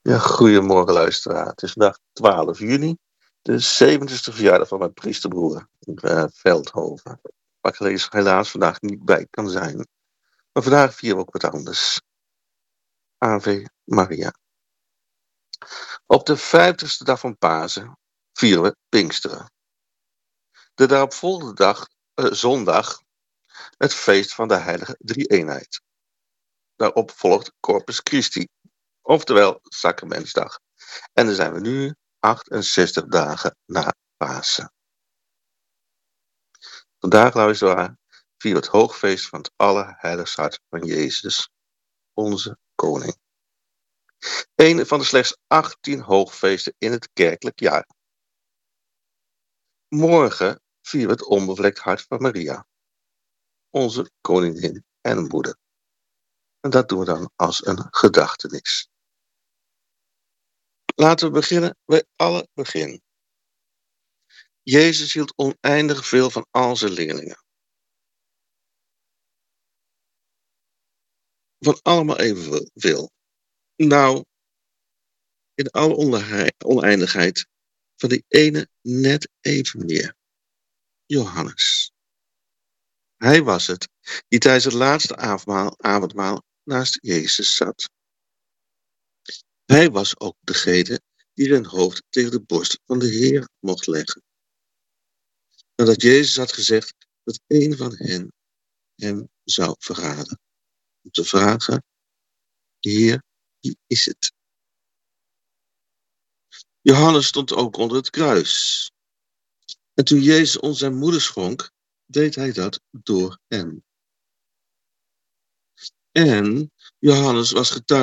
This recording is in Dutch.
Ja, goedemorgen luisteraar. Het is vandaag 12 juni, de 70ste verjaardag van mijn priesterbroer in Veldhoven. Waar ik helaas vandaag niet bij kan zijn. Maar vandaag vieren we ook wat anders. Ave Maria. Op de 50ste dag van Pasen vieren we Pinksteren. De daaropvolgende dag, zondag, het feest van de heilige drie-eenheid. Daarop volgt Corpus Christi, oftewel Sacramentsdag. En dan zijn we nu 68 dagen na Pasen. Vandaag, luisteraar, vieren we het hoogfeest van het Allerheiligste Hart van Jezus, onze koning. Een van de slechts 18 hoogfeesten in het kerkelijk jaar. Morgen vieren we het onbevlekt hart van Maria, onze koningin en moeder. En dat doen we dan als een gedachtenis. Laten we beginnen bij alle begin. Jezus hield oneindig veel van al zijn leerlingen. Van allemaal evenveel. Nou, in alle oneindigheid van die ene net even meer. Johannes. Hij was het die tijdens het laatste avondmaal naast Jezus zat. Hij was ook degene die zijn hoofd tegen de borst van de Heer mocht leggen. Nadat Jezus had gezegd dat een van hen hem zou verraden. Om te vragen, Heer, wie is het? Johannes stond ook onder het kruis. En toen Jezus ons zijn moeder schonk, deed hij dat door hem. En Johannes was getuige